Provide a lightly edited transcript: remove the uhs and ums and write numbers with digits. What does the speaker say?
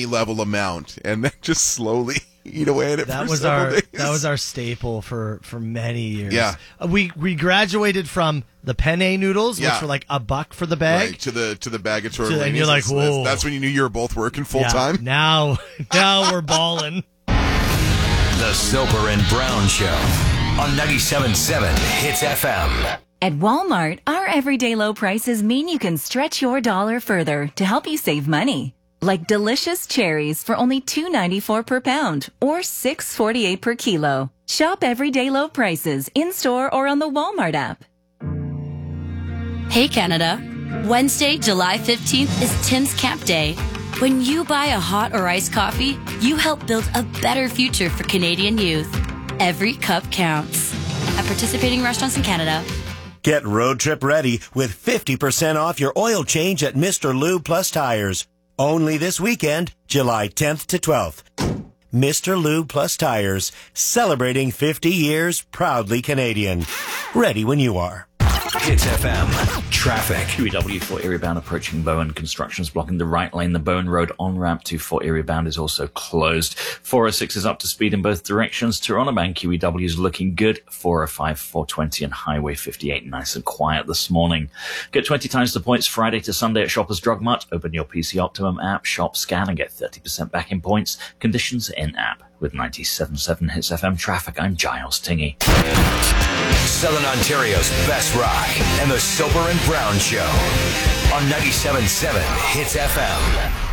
level amount, and then just slowly eat away at it for several days. That was our staple for many years. Yeah. We graduated from the penne noodles, which were like $1 for the bag. Right, to the bag of tortellinis. And you're like, whoa. That's when you knew you were both working full time. Now we're balling. The Soper and Brown Show on 97.7 Hits FM. At Walmart, our everyday low prices mean you can stretch your dollar further to help you save money. Like delicious cherries for only $2.94 per pound or $6.48 per kilo. Shop everyday low prices in-store or on the Walmart app. Hey Canada, Wednesday, July 15th is Tim's Camp Day. When you buy a hot or iced coffee, you help build a better future for Canadian youth. Every cup counts. At participating restaurants in Canada. Get road trip ready with 50% off your oil change at Mr. Lube Plus Tires. Only this weekend, July 10th to 12th. Mr. Lube Plus Tires, celebrating 50 years, proudly Canadian. Ready when you are. Hits FM. Traffic. QEW Fort Erie bound approaching Bowen. Construction's blocking the right lane. The Bowen Road on-ramp to Fort Erie bound is also closed. 406 is up to speed in both directions. Toronto bound QEW is looking good. 405, 420 and Highway 58 nice and quiet this morning. Get 20 times the points Friday to Sunday at Shoppers Drug Mart. Open your PC Optimum app, shop, scan and get 30% back in points. Conditions in app. With 97.7 Hits FM traffic, I'm Giles Tingy. Southern Ontario's best rock and the Soper and Brown Show on 97.7 Hits FM.